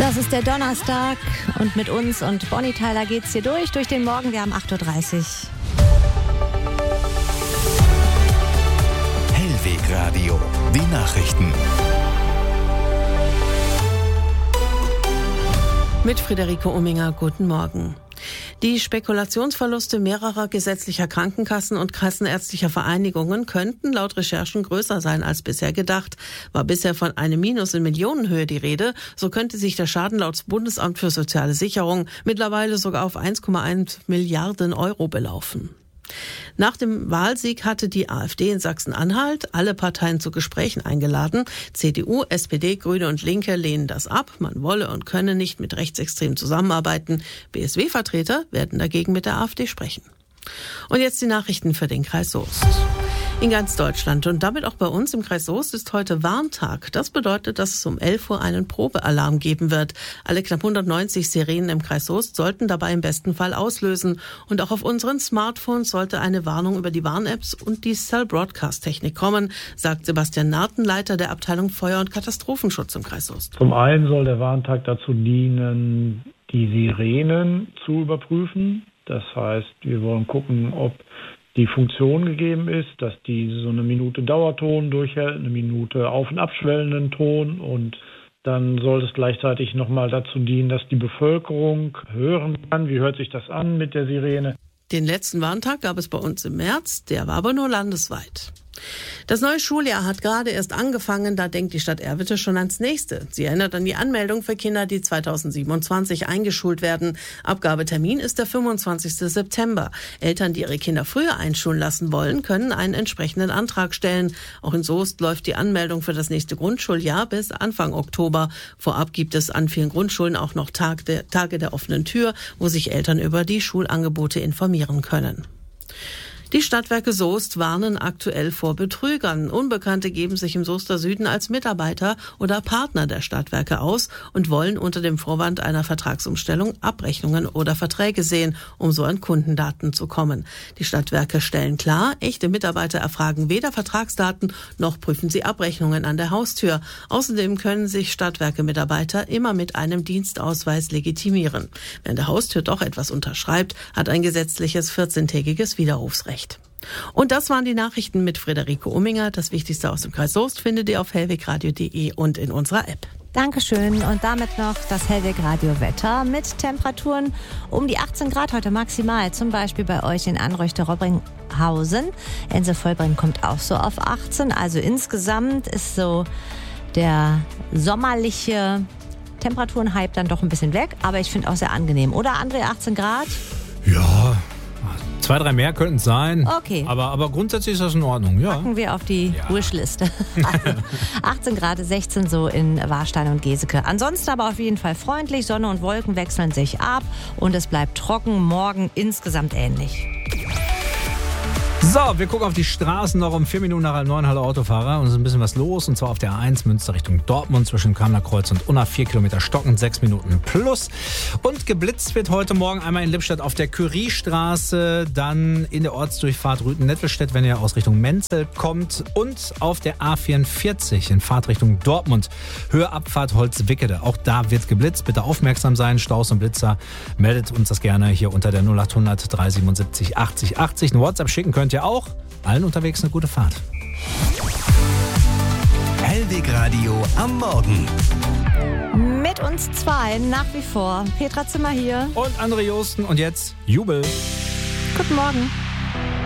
Das ist der Donnerstag und mit uns und Bonnie Tyler geht's hier durch den Morgen. Wir haben 8.30 Uhr. Hellweg Radio, die Nachrichten. Mit Friederike Ominger, guten Morgen. Die Spekulationsverluste mehrerer gesetzlicher Krankenkassen und kassenärztlicher Vereinigungen könnten laut Recherchen größer sein als bisher gedacht. War bisher von einem Minus in Millionenhöhe die Rede, so könnte sich der Schaden laut Bundesamt für Soziale Sicherung mittlerweile sogar auf 1,1 Milliarden Euro belaufen. Nach dem Wahlsieg hatte die AfD in Sachsen-Anhalt alle Parteien zu Gesprächen eingeladen. CDU, SPD, Grüne und Linke lehnen das ab. Man wolle und könne nicht mit Rechtsextremen zusammenarbeiten. BSW-Vertreter werden dagegen mit der AfD sprechen. Und jetzt die Nachrichten für den Kreis Soest. In ganz Deutschland und damit auch bei uns im Kreis Soest ist heute Warntag. Das bedeutet, dass es um 11 Uhr einen Probealarm geben wird. Alle knapp 190 Sirenen im Kreis Soest sollten dabei im besten Fall auslösen. Und auch auf unseren Smartphones sollte eine Warnung über die Warn-Apps und die Cell-Broadcast-Technik kommen, sagt Sebastian Narten, Leiter der Abteilung Feuer- und Katastrophenschutz im Kreis Soest. Zum einen soll der Warntag dazu dienen, die Sirenen zu überprüfen. Das heißt, wir wollen gucken, ob die Funktion gegeben ist, dass die so eine Minute Dauerton durchhält, eine Minute auf- und abschwellenden Ton, und dann soll es gleichzeitig nochmal dazu dienen, dass die Bevölkerung hören kann, wie hört sich das an mit der Sirene. Den letzten Warntag gab es bei uns im März, der war aber nur landesweit. Das neue Schuljahr hat gerade erst angefangen, da denkt die Stadt Erwitte schon ans nächste. Sie erinnert an die Anmeldung für Kinder, die 2027 eingeschult werden. Abgabetermin ist der 25. September. Eltern, die ihre Kinder früher einschulen lassen wollen, können einen entsprechenden Antrag stellen. Auch in Soest läuft die Anmeldung für das nächste Grundschuljahr bis Anfang Oktober. Vorab gibt es an vielen Grundschulen auch noch Tage der offenen Tür, wo sich Eltern über die Schulangebote informieren können. Die Stadtwerke Soest warnen aktuell vor Betrügern. Unbekannte geben sich im Soester Süden als Mitarbeiter oder Partner der Stadtwerke aus und wollen unter dem Vorwand einer Vertragsumstellung Abrechnungen oder Verträge sehen, um so an Kundendaten zu kommen. Die Stadtwerke stellen klar, echte Mitarbeiter erfragen weder Vertragsdaten noch prüfen sie Abrechnungen an der Haustür. Außerdem können sich Stadtwerke-Mitarbeiter immer mit einem Dienstausweis legitimieren. Wer an der Haustür doch etwas unterschreibt, hat ein gesetzliches 14-tägiges Widerrufsrecht. Und das waren die Nachrichten mit Friederike Ominger. Das Wichtigste aus dem Kreis Soest findet ihr auf hellwegradio.de und in unserer App. Dankeschön. Und damit noch das Hellweg Radio Wetter mit Temperaturen um die 18 Grad heute maximal. Zum Beispiel bei euch in Anreuchte-Robbringhausen. Ense-Vollbring kommt auch so auf 18. Also insgesamt ist so der sommerliche Temperaturenhype dann doch ein bisschen weg. Aber ich finde auch sehr angenehm. Oder André, 18 Grad? Ja, 2, 3 mehr könnten es sein. Okay. Aber grundsätzlich ist das in Ordnung, ja. Packen wir auf die Wishliste. 18 Grad, 16 so in Warstein und Geseke. Ansonsten aber auf jeden Fall freundlich. Sonne und Wolken wechseln sich ab und es bleibt trocken. Morgen insgesamt ähnlich. So, wir gucken auf die Straßen noch um 4 Minuten nach 8:30. Hallo Autofahrer. Und es ist ein bisschen was los. Und zwar auf der A1 Münster Richtung Dortmund zwischen Kamener Kreuz und Unna. 4 Kilometer stockend, 6 Minuten plus. Und geblitzt wird heute Morgen einmal in Lippstadt auf der Curiestraße, dann in der Ortsdurchfahrt Rüten-Nettelstedt, wenn ihr aus Richtung Menzel kommt. Und auf der A44 in Fahrtrichtung Dortmund, Höhe Abfahrt Holzwickede. Auch da wird geblitzt. Bitte aufmerksam sein. Staus und Blitzer, meldet uns das gerne hier unter der 0800 377 80 80. Eine WhatsApp schicken könnt ihr auch. Allen unterwegs eine gute Fahrt. Hellweg Radio am Morgen. Mit uns zwei nach wie vor. Petra Zimmer hier. Und André Josten. Und jetzt Jubel. Guten Morgen.